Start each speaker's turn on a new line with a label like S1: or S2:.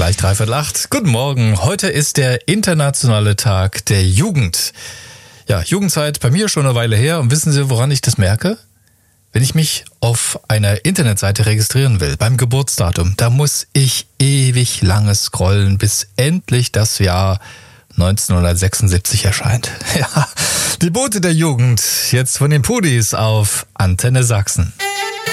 S1: Gleich 7:45. Guten Morgen. Heute ist der internationale Tag der Jugend. Ja, Jugendzeit bei mir schon eine Weile her. Und wissen Sie, woran ich das merke? Wenn ich mich auf einer Internetseite registrieren will, beim Geburtsdatum, da muss ich ewig lange scrollen, bis endlich das Jahr 1976 erscheint. Ja, die Bote der Jugend, jetzt von den Pudis auf Antenne Sachsen.